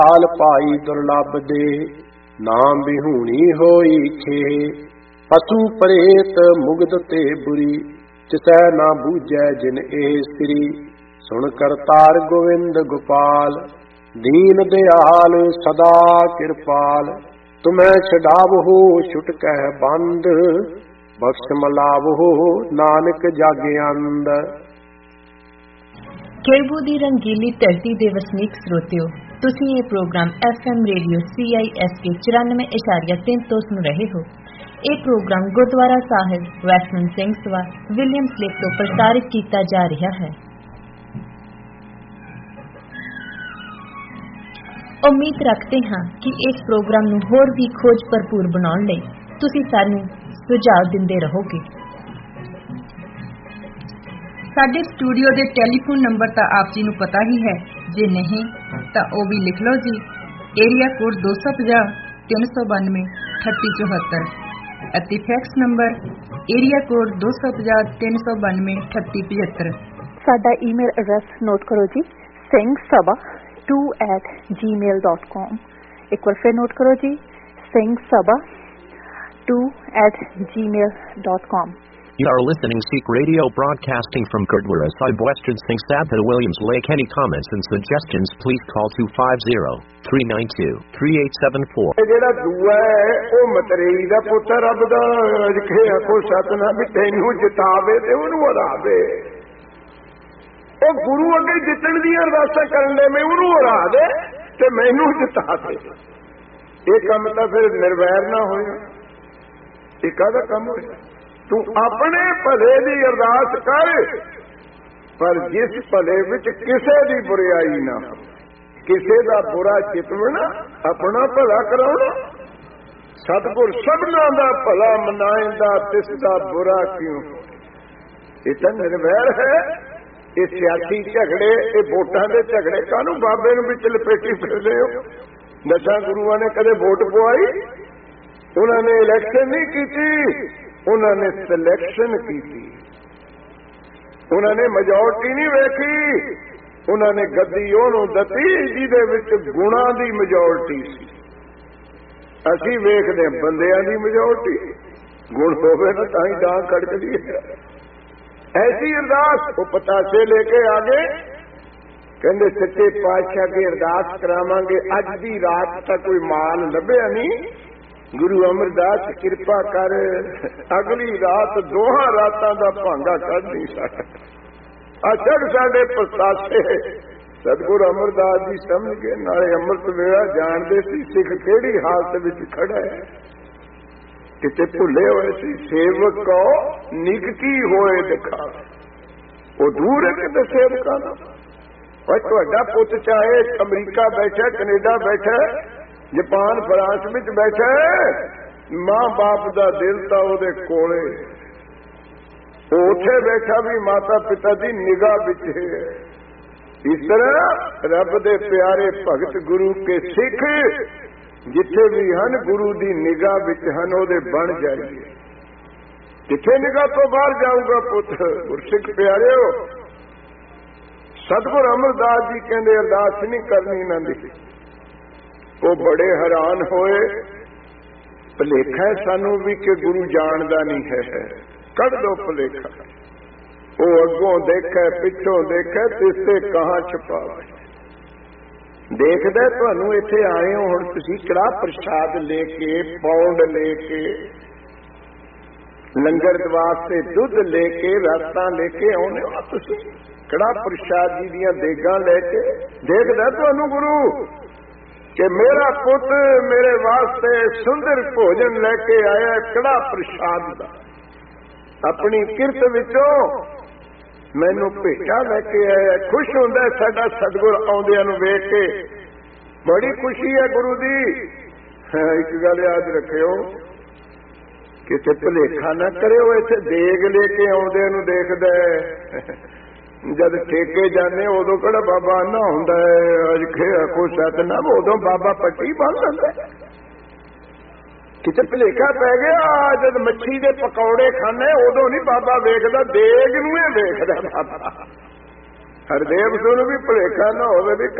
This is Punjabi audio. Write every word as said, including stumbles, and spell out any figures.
ਆਲ ਪਾਈ ਦੁਰਲਭ ਦੇ, ਨਾਮ ਬਿਹੂਣੀ ਹੋਈ ਖੇ। ਪਸੂ ਪ੍ਰੇਤ ਮੁਗਧ ਤੇ ਬੁਰੀ, ਤਿਸੈ ਨਾ ਬੂਝੈ ਜਿਨ ਇਹ ਸ੍ਰੀ। ਸੁਣ ਕਰਤਾਰ ਗੋਵਿੰਦ ਗੋਪਾਲ, ਦੀਨ ਦਿਆਲ ਸਦਾ ਕਿਰਪਾਲ। ਤੁਮੈ ਛਡਾਵਹੁ ਛੁਟਕਹਿ ਬੰਦ, ਬਖਸ਼ ਮਲਾਵਹੁ ਨਾਨਕ ਜਗ ਅੰਦ। ਕੇਬੂ ਦੀ ਰੰਗੀਲੀ ਧਰਤੀ ਦੇ ਵਸਨੀਕ ਸਰੋਤਿਓ, ਤੁਸੀਂ ਇਹ programme F M radio C I S K ਚੁਰਾਨਵੇਂ ਇਸ਼ਾਰੀਆ ਤਿੰਨ ਤੋਂ ਸੁਣ ਰਹੇ ਹੋ। ਇਹ ਪ੍ਰੋਗਰਾਮ ਗੁਰਦੁਆਰਾ ਸਾਹਿਬ ਵੈਸਟਮਿੰਟ ਸਿੰਘ ਸਭਾ ਵਿਲੀਅਮਸ ਲੇਕ ਤੋਂ ਪ੍ਰਸਾਰਿਤ ਕੀਤਾ ਜਾ ਰਿਹਾ ਹੈ। ਉਮੀਦ ਰੱਖਦੇ ਹਾਂ ਕਿ ਇਸ ਪ੍ਰੋਗਰਾਮ ਨੂੰ ਹੋਰ ਵੀ ਖੋਜ ਭਰਪੂਰ ਬਣਾਉਣ ਲਈ ਤੁਸੀਂ ਸਾਨੂੰ ਸੁਝਾਅ ਦਿੰਦੇ ਰਹੋਗੇ। ਸਾਡੇ ਸਟੂਡੀਓ ਦੇ ਟੈਲੀਫੋਨ ਨੰਬਰ ਤਾਂ ਆਪ ਜੀ ਨੂੰ ਪਤਾ ਹੀ ਹੈ, ਜੇ ਨਹੀਂ ਤਾਂ ਉਹ ਵੀ ਲਿਖ ਲਓ ਜੀ। ਏਰੀਆ ਕੋਡ ਦੋ ਸੌ ਪੰਜਾਹ ਤਿੰਨ ਸੌ ਬਾਨਵੇਂ ਅਠੱਤੀ ਚੌਹੱਤਰ ਅਤੇ ਫੈਕਸ ਨੰਬਰ ਏਰੀਆ ਕੋਡ ਦੋ ਸੌ ਪੰਜਾਹ ਤਿੰਨ ਸੌ ਬਾਨਵੇਂ ਅਠੱਤੀ ਪਝੱਤਰ। ਸਾਡਾ ਈਮੇਲ ਐਡਰੈਸ ਨੋਟ ਕਰੋ ਜੀ, ਸਿੰਘ ਸਭਾ ਟੂ ਐਟ ਜੀ ਮੇਲ ਡਾਟ ਕਾਮ। ਇੱਕ ਵਾਰ ਫਿਰ ਨੋਟ ਕਰੋ ਜੀ, ਸਿੰਘ ਸਭਾ ਟੂ ਐਟ ਜੀ ਮੇਲ dot com. You are listening Sikh Radio broadcasting from Gurdwara Sahib Western Singh Sabha Williams Lake. Any comments and suggestions please call two five zero three nine two three eight seven four. ਜਿਹੜਾ ਦੂਆ ਹੈ ਉਹ ਮਤਰੇਈ ਦਾ ਪੁੱਤ ਰੱਬ ਦਾ ਰਖਿਆ ਕੋ ਸਤਨਾ ਵੀ ਤੈਨੂੰ ਜਿਤਾਵੇ ਤੇ ਉਹਨੂੰ ਹਰਾਵੇ। ਉਹ ਗੁਰੂ ਅੱਗੇ ਜਿੱਤਣ ਦੀਆਂ ਅਰਦਾਸਾਂ ਕਰਨ ਦੇ, ਮੈਂ ਉਹਨੂੰ ਹਰਾ ਦੇ ਤੇ ਮੈਨੂੰ ਜਿਤਾ ਦੇ। ਇਹ ਕੰਮ ਤਾਂ ਫਿਰ ਨਿਰਵੈਰ ਨਾ ਹੋਇਆ, ਇਹ ਕਾਹਦਾ ਕੰਮ ਹੋਇਆ? ਤੂੰ ਆਪਣੇ ਭਲੇ ਦੀ ਅਰਦਾਸ ਕਰ, ਪਰ ਜਿਸ ਭਲੇ ਵਿੱਚ ਕਿਸੇ ਦੀ ਬੁਰਾਈ ਨਾ, ਕਿਸੇ ਦਾ ਬੁਰਾ ਚਿਤਵਣਾ, ਆਪਣਾ ਭਲਾ ਕਰਾਉਣਾ। ਸਤਿਗੁਰ ਸਭਨਾਂ ਦਾ ਭਲਾ ਮਨਾਇਂਦਾ, ਤਿਸ ਦਾ ਬੁਰਾ ਕਿਉਂ? ਇਹ ਤਾਂ ਨਿਰਵੈਰ ਹੈ। ਇਹ ਸਿਆਸੀ ਝਗੜੇ, ਇਹ ਵੋਟਾਂ ਦੇ ਝਗੜੇ ਕਾਹਨੂੰ ਬਾਬੇ ਨੂੰ ਵਿੱਚ ਲਪੇਟੀ ਫਿਰਦੇ ਹੋ? ਦਸਾਂ ਗੁਰੂਆਂ ਨੇ ਕਦੇ ਵੋਟ ਪਵਾਈ? ਉਹਨਾਂ ਨੇ ਇਲੈਕਸ਼ਨ ਨਹੀਂ ਕੀਤੀ, ਉਹਨਾਂ ਨੇ ਸਿਲੈਕਸ਼ਨ ਕੀਤੀ। ਉਹਨਾਂ ਨੇ ਮੈਜੋਰਟੀ ਨਹੀਂ ਵੇਖੀ, ਉਹਨਾਂ ਨੇ ਗੱਦੀ ਉਹਨੂੰ ਦਿੱਤੀ ਜਿਹਦੇ ਵਿੱਚ ਗੁਣਾਂ ਦੀ ਮੈਜੋਰਟੀ ਸੀ। ਅਸੀਂ ਵੇਖਦੇ ਬੰਦਿਆਂ ਦੀ ਮੈਜੋਰਟੀ, ਗੁਣ ਹੋਵੇ ਨਾ ਤਾਂ ਹੀ ਡਾਂਗ ਖੜਕਦੀ ਹੈ। ਐਸੀ ਅਰਦਾਸ ਉਹ ਪਤਾਸੇ ਲੈ ਕੇ ਆ ਗਏ, ਕਹਿੰਦੇ ਸੱਚੇ ਪਾਤਸ਼ਾਹ ਦੀ ਅਰਦਾਸ ਕਰਾਵਾਂਗੇ। ਅੱਜ ਦੀ ਰਾਤ ਤਾਂ ਕੋਈ ਮਾਲ ਲੱਭਿਆ ਨਹੀਂ, ਗੁਰੂ ਅਮਰਦਾਸ ਕਿਰਪਾ ਕਰ, ਅਗਲੀ ਰਾਤ ਦੋਹਾਂ ਰਾਤਾਂ ਦਾ ਭਾਂਡਾ ਕੱਢ ਨਹੀਂ ਸਕਦਾ। ਅਚੜ ਸਾਡੇ ਪਤਾਸੇ ਸਤਿਗੁਰੂ ਅਮਰਦਾਸ ਜੀ ਸਮਝ ਗਏ, ਨਾਲੇ ਅੰਮ੍ਰਿਤ ਵੇਲਾ ਜਾਣਦੇ ਸੀ ਸਿੱਖ ਕਿਹੜੀ ਹਾਲਤ ਵਿੱਚ ਖੜਾ ਹੈ। ਕਿਤੇ ਭੁੱਲੇ ਹੋਏ ਸੀ, ਸੇਵਕ ਕੋ ਨਿਗਤੀ ਹੋਏ ਦਿਖਾ, ਉਹ ਦੂਰ ਹੈ ਕਿਤੇ ਸੇਵਕਾਂ ਦਾ। ਪਰ ਤੁਹਾਡਾ ਪੁੱਤ ਚਾਹੇ ਅਮਰੀਕਾ ਬੈਠਾ, ਕੈਨੇਡਾ ਬੈਠਾ, ਜਾਪਾਨ ਫਰਾਂਸ ਵਿੱਚ ਬੈਠਾ, ਮਾਂ ਬਾਪ ਦਾ ਦਿਲ ਤਾਂ ਉਹਦੇ ਕੋਲੇ, ਉਹ ਉੱਥੇ ਬੈਠਾ ਵੀ ਮਾਤਾ ਪਿਤਾ ਦੀ ਨਿਗਾਹ ਵਿੱਚ ਹੈ। ਇਸ ਤਰ੍ਹਾਂ ਰੱਬ ਦੇ ਪਿਆਰੇ ਭਗਤ ਗੁਰੂ ਕੇ ਸਿੱਖ ਜਿੱਥੇ ਵੀ ਹਨ ਗੁਰੂ ਦੀ ਨਿਗਾਹ ਵਿੱਚ ਹਨ, ਉਹਦੇ ਬਣ ਜਾਈਏ। ਕਿੱਥੇ ਨਿਗਾਹ ਤੋਂ ਬਾਹਰ ਜਾਊਗਾ ਪੁੱਤ? ਗੁਰਸਿੱਖ ਪਿਆਰਿਓ, ਸਤਿਗੁਰ ਅਮਰਦਾਸ ਜੀ ਕਹਿੰਦੇ ਅਰਦਾਸ ਨਹੀਂ ਕਰਨੀ ਇਹਨਾਂ ਦੀ। ਉਹ ਬੜੇ ਹੈਰਾਨ ਹੋਏ, ਭੁਲੇਖਾ ਸਾਨੂੰ ਵੀ ਕਿ ਗੁਰੂ ਜਾਣਦਾ ਨਹੀਂ ਹੈ, ਕੱਢ ਦੋ ਭੁਲੇਖਾ। ਉਹ ਅੱਗੋਂ ਦੇਖੇ ਪਿੱਛੋਂ ਦੇਖੇ, ਤਿਸਤੇ ਕਹਾਂ ਛੁਪਾਵੇ। ਦੇਖਦਾ ਤੁਹਾਨੂੰ ਇੱਥੇ ਆਏ ਹੋ, ਹੁਣ ਤੁਸੀਂ ਕੜਾਹ ਪ੍ਰਸ਼ਾਦ ਲੈ ਕੇ, ਪੌਂਡ ਲੈ ਕੇ, ਲੰਗਰ ਵਾਸਤੇ ਦੁੱਧ ਲੈ ਕੇ, ਰਸਤਾ ਲੈ ਕੇ ਆਉਂਦੇ ਹੋ ਤੁਸੀਂ, ਕੜਾਹ ਪ੍ਰਸ਼ਾਦ ਜੀ ਦੀਆਂ ਦੇਗਾਂ ਲੈ ਕੇ। ਦੇਖਦਾ ਤੁਹਾਨੂੰ ਗੁਰੂ ਕਿ ਮੇਰਾ ਪੁੱਤ ਮੇਰੇ ਵਾਸਤੇ ਸੁੰਦਰ ਭੋਜਨ ਲੈ ਕੇ ਆਇਆ, ਕੜਾਹ ਪ੍ਰਸ਼ਾਦ ਦਾ, ਆਪਣੀ ਕਿਰਤ ਵਿੱਚੋਂ ਮੈਨੂੰ ਭੇਟਾ ਲੈ ਕੇ ਆਇਆ। ਖੁਸ਼ ਹੁੰਦਾ ਸਾਡਾ ਸਤਿਗੁਰ ਆਉਂਦਿਆਂ ਨੂੰ ਵੇਖ ਕੇ, ਬੜੀ ਖੁਸ਼ੀ ਹੈ ਗੁਰੂ ਦੀ। ਇੱਕ ਗੱਲ ਯਾਦ ਰੱਖਿਓ, ਕਿਤੇ ਭੁਲੇਖਾ ਨਾ ਕਰਿਓ, ਇੱਥੇ ਦੇਗ ਲੈ ਕੇ ਆਉਂਦਿਆਂ ਨੂੰ ਦੇਖਦਾ, ਜਦ ਠੇਕੇ ਜਾਂਦੇ ਉਦੋਂ ਕਿਹੜਾ ਬਾਬਾ ਨਾ ਹੁੰਦਾ ਹੈ ਅੱਜ ਖੇਆ ਕੋ ਸਤਨਾਮ, ਉਦੋਂ ਬਾਬਾ ਪੱਟੀ ਬੰਨ ਲੈਂਦਾ। ਕਿਤੇ ਭੁਲੇਖਾ ਪੈ ਗਿਆ, ਜਦ ਮੱਛੀ ਦੇ ਪਕੌੜੇ ਖਾਣੇ ਉਦੋਂ ਨਹੀਂ ਬਾਬਾ ਵੇਖਦਾ, ਦੇਗ ਨੂੰ ਇਹ ਵੇਖਦਾ ਬਾਬਾ। ਹਰਦੇਵ ਸਿੰਘ ਨੂੰ ਵੀ ਭੁਲੇਖਾ ਨਾ ਹੋਵੇ ਵੀ